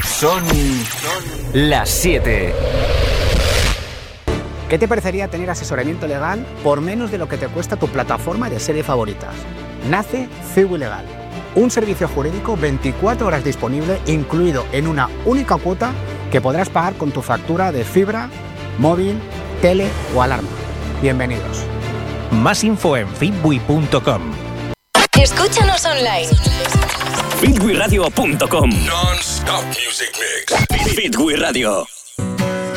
Son las 7. ¿Qué te parecería tener asesoramiento legal por menos de lo que te cuesta tu plataforma de series favoritas? Nace Fiwi Legal, un servicio jurídico 24 horas disponible, incluido en una única cuota que podrás pagar con tu factura de fibra, móvil, tele o alarma. Bienvenidos. Más info en fitwi.com. Escúchanos online. fitwiradio.com. Non-stop music mix. Fitwi Radio.